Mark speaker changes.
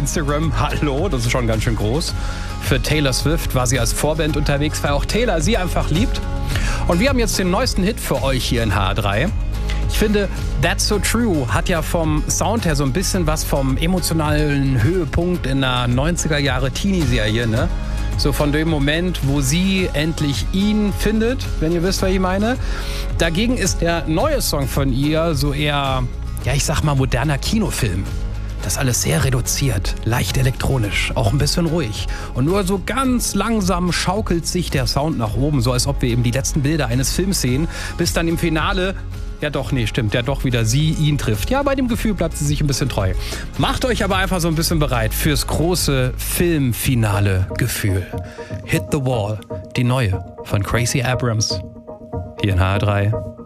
Speaker 1: Instagram. Hallo, das ist schon ganz schön groß. Für Taylor Swift war sie als Vorband unterwegs, weil auch Taylor sie einfach liebt. Und wir haben jetzt den neuesten Hit für euch hier in HR3. Ich finde, That's So True hat ja vom Sound her so ein bisschen was vom emotionalen Höhepunkt in einer 90er-Jahre-Teenie-Serie, ne? So von dem Moment, wo sie endlich ihn findet, wenn ihr wisst, was ich meine. Dagegen ist der neue Song von ihr so eher, ja, ich sag mal, moderner Kinofilm. Das alles sehr reduziert, leicht elektronisch, auch ein bisschen ruhig. Und nur so ganz langsam schaukelt sich der Sound nach oben, so als ob wir eben die letzten Bilder eines Films sehen, bis dann im Finale, ja doch, nee, stimmt, ja doch wieder sie ihn trifft. Ja, bei dem Gefühl bleibt sie sich ein bisschen treu. Macht euch aber einfach so ein bisschen bereit fürs große Filmfinale-Gefühl. Hit the Wall, die neue von Gracie Abrams. Hier in HR3.